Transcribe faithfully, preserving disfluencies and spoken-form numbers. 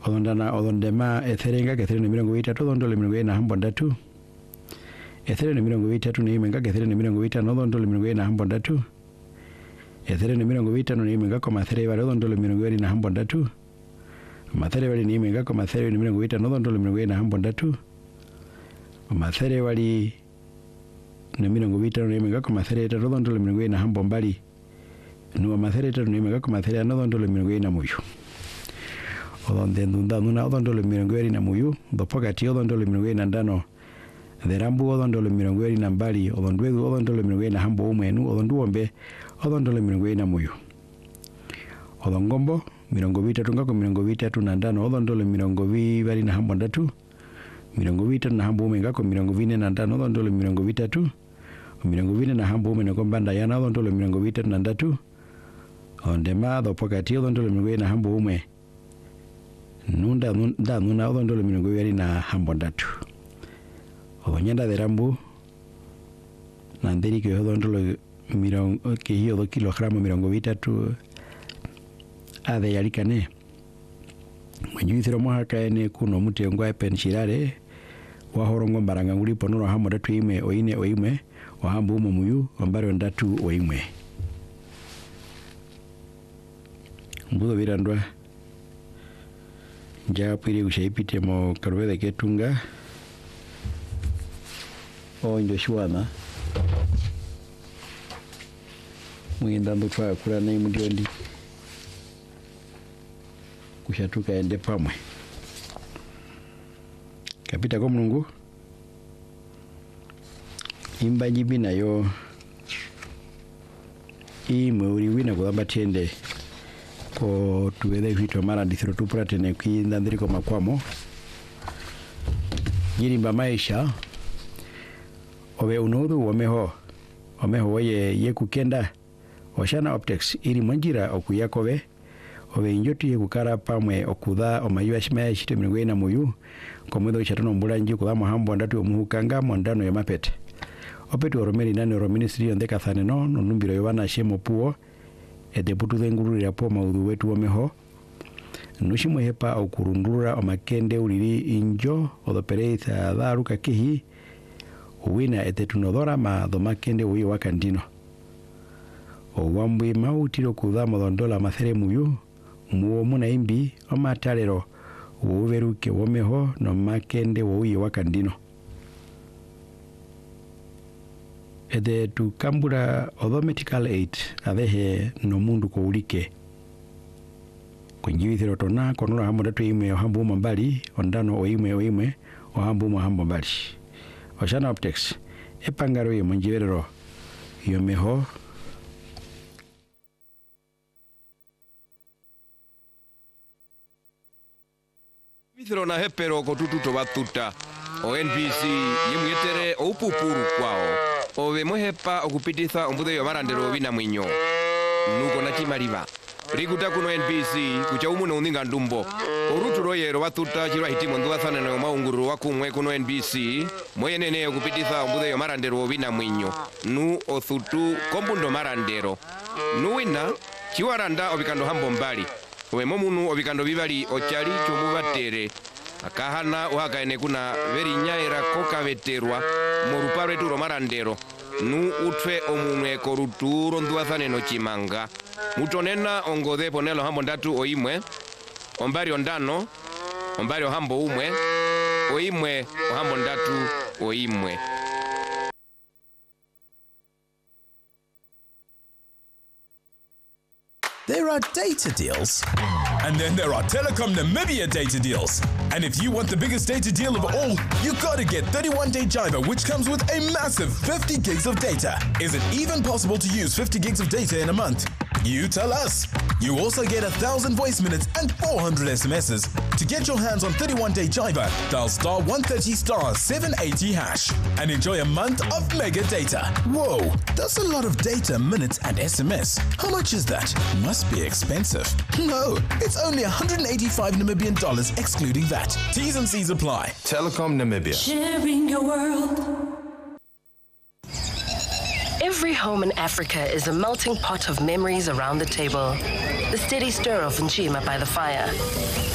odondana odondema etherenga kethere ne mirongo itatu odondole mirongo ina hambo ndatu ethere ne mirongo itatu ne imenga kethere ne mirongo itano odondole mirongo ina hambo ndatu ethere ne mirongo itano ne imenga koma there bale odondole mirongo ina hambo ndatu mathere bali ne imenga koma there ne mirongo itano odondole mirongo ina hambo ndatu mathere bali ne mirongo itano ne imenga koma there etatu odondole mirongo ina hambo mbali nuwa mathere etatu ne imenga koma there ano odondole mirongo ina muyo odonde ndunda nuna odondole mirongo ina muyo dopokati odondole mirongo ina ndano Derambu odondole mirongo ina mbali odondwedu odondole mirongo ina hambo umenu odonduombe odondole mirongo ina muyo odongombo mirongo vitatu ngako mirongo vitatu na ndano odondole mirongo vibali na hambo ndatu mirongo vitatu na hambo ume ngako mirongo vine na ndano odondole mirongo vitatu mirongo vine na hambo ume ngako mbanda yana odondole mirongo vitatu na ndatu ondema dopokati odondole mirongo ina hambo ume nunda nunda nuna odondole mirongo vibali na hambo ndatu Onyenda de rambu nanderi ke odondolo mirongo ke hiyo do kilogramo mirongo vitatu ade yalikane mwenjuithiro mwaka ene kuno mutengo epenshirare wa horongo mbaranga nguli ponoro hamo datu ime oine oime ohambu umo muyu ombare ndatu oime mbudo virandwa nja piri ushaipite mo karwede ketunga o Joshua mwindando twa kula na imudiondi kushatuka ende pamwe kapita ko Mungu imba nyibi nayo imwe uri wina kugamba tende ko tuwele hito mara ndithiro tupurate ne kwinda ndiriko makwamo nyirimba maisha obe unodu wameho wameho waye yekukenda oshana optics iri manjira okuyakobe obe injoti yekukara pamwe okudha omayua shimaya shite mirongo ina muyu komwedo chatono mbulanji kudha muhambo ndatu omuhukanga mondano ya mapete opetu oromeri nani oro ministry ondeka thane no numbiro yobana shemo puo edeputu dhenguru ya po maudhu wetu wameho nushimo hepa okurundura omakende uliri injo odopereitha dharuka kihi uwina etetunodora ma domakende uyo wakandino owambwe mautiro kudha modondola mathere muyu muo muna imbi omatalero uveruke womeho no makende uyo wakandino ede tu kambura odo medical aid adehe no mundu ko ulike kunjivithiro tona konora hambo datu ime ohambo mbali ondano oime oime ohambo hambo mbali Ocean Optics epangaro ye monjiverero yomeho Mithiro na hepero ko tututo batuta o N B C yemwetere o pupuru kwao o bemohepa okupititha ombude yo marandero bina mwinyo nuko na kimariba rikuta kuno N B C kucha umuno uninga ndumbo oruturo yero batuta chirwa hitimo nduwathana no maunguru wakumwe kuno N B C moyenene okupititha ombude yo marandero bina mwinyo nu othutu kombundo marandero nuwina chiwaranda obikando hambo mbali wemo munu obikando bibali ochali chomubatere akahana uhakaene kuna verinyaira koka veterwa moruparo eturo marandero nu utwe omunwe koruturo nduwathane no chimanga mutonena ongode ponelo hambo ndatu oimwe ombari ondano ombari ohambo umwe oimwe ohambo ndatu oimwe There are data deals, and then there are Telecom Namibia data deals. And if you want the biggest data deal of all, you gotta get thirty-one day Jiva, which comes with a massive fifty gigs of data. Is it even possible to use fifty gigs of data in a month? You tell us. You also get one thousand voice minutes and four hundred S M Ses. To get your hands on thirty-one day Jiva, dial star one thirty star seven eighty hash and enjoy a month of mega data. Whoa, that's a lot of data, minutes and S M S. How much is that? Must be expensive. No, it's only one hundred eighty-five Namibian dollars excluding V A T. T's and C's apply. Telecom Namibia. Sharing your world. Every home in Africa is a melting pot of memories around the table. The steady stir of Njima by the fire.